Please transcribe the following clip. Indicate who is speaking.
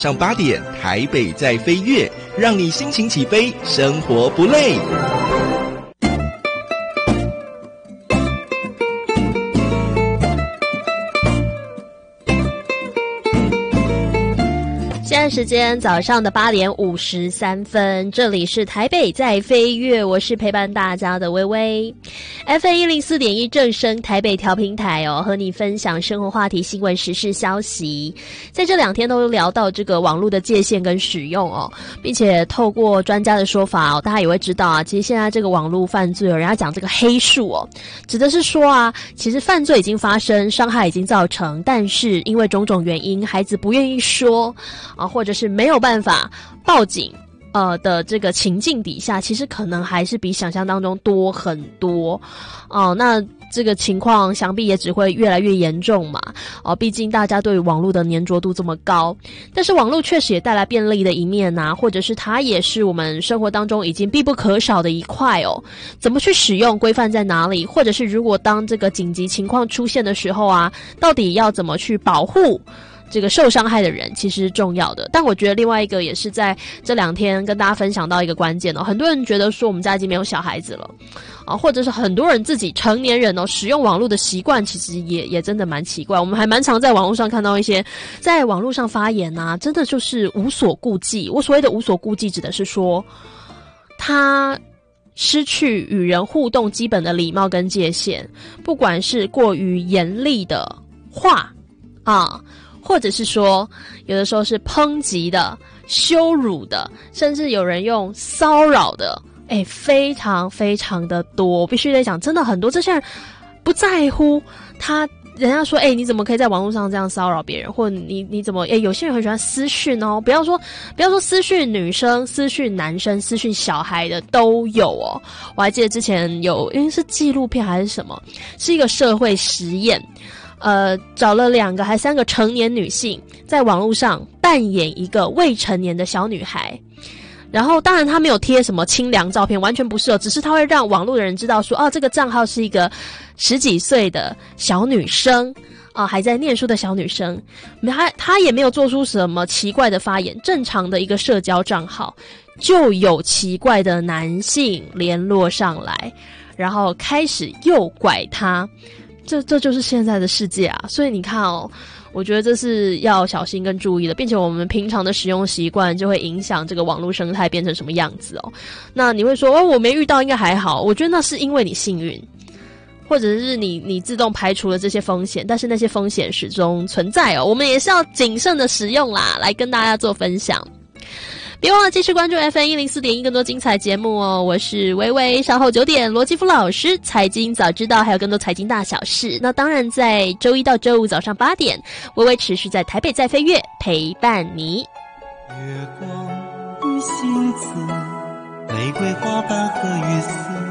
Speaker 1: 上8点，台北在飞跃，让你心情起飞，生活不累。
Speaker 2: 现在时间早上的8点53分，这里是台北在飞跃，我是陪伴大家的微微。FM104.1 正声台北调频台和你分享生活话题、新闻时事消息。在这2天都聊到这个网络的界限跟使用并且透过专家的说法大家也会知道啊，其实现在这个网络犯罪人家讲这个黑数指的是说啊，其实犯罪已经发生，伤害已经造成，但是因为种种原因，孩子不愿意说或者是没有办法报警的这个情境底下，其实可能还是比想象当中多很多那这个情况想必也只会越来越严重嘛毕竟大家对于网络的粘着度这么高。但是网络确实也带来便利的一面或者是它也是我们生活当中已经必不可少的一块怎么去使用，规范在哪里，或者是如果当这个紧急情况出现的时候到底要怎么去保护这个受伤害的人，其实是重要的。但我觉得另外一个也是在这2天跟大家分享到一个关键很多人觉得说我们家已经没有小孩子了或者是很多人自己成年人使用网络的习惯其实也真的蛮奇怪。我们还蛮常在网络上看到一些在网络上发言真的就是无所顾忌。我所谓的无所顾忌指的是说他失去与人互动基本的礼貌跟界限，不管是过于严厉的话或者是说有的时候是抨击的、羞辱的，甚至有人用骚扰的非常非常的多。我必须得讲，真的很多这些人不在乎人家说你怎么可以在网络上这样骚扰别人，或者你怎么有些人很喜欢私讯不要说私讯女生、私讯男生、私讯小孩的都有我还记得之前有因为是纪录片还是什么，是一个社会实验找了2个还3个成年女性在网络上扮演一个未成年的小女孩，然后当然他没有贴什么清凉照片，完全不是只是他会让网络的人知道说这个账号是一个10几岁的小女生还在念书的小女生，他也没有做出什么奇怪的发言，正常的一个社交账号，就有奇怪的男性联络上来，然后开始诱拐他。这就是现在的世界所以你看我觉得这是要小心跟注意的，并且我们平常的使用习惯就会影响这个网络生态变成什么样子那你会说我没遇到应该还好，我觉得那是因为你幸运，或者是你自动排除了这些风险，但是那些风险始终存在我们也是要谨慎的使用啦，来跟大家做分享。别忘了继续关注 FM104.1 更多精彩节目我是微微，稍后9点罗基夫老师财经早知道，还有更多财经大小事。那当然在周一到周五早上8点，微微持续在台北在飞跃陪伴你。
Speaker 3: 月光的星子，玫瑰花瓣和雨丝，